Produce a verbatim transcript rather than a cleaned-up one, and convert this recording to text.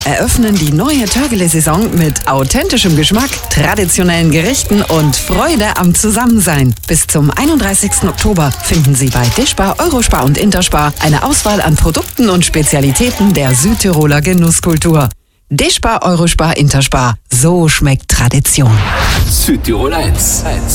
eröffnen die neue Törgele-Saison mit authentischem Geschmack, traditionellen Gerichten und Freude am Zusammensein. Bis zum einunddreißigsten Oktober finden Sie bei Dischbar, Eurospar und Interspar eine Auswahl an Produkten und Spezialitäten der Südtiroler Genusskultur. Dischbar, Eurospar, Interspar. So schmeckt Tradition. Südtirol eins.